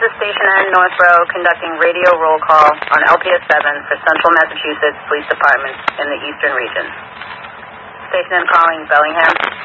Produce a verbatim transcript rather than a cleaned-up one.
is Station N, Northborough, conducting radio roll call on L P S seven for Central Massachusetts Police Department in the Eastern Region. Station N calling Bellingham.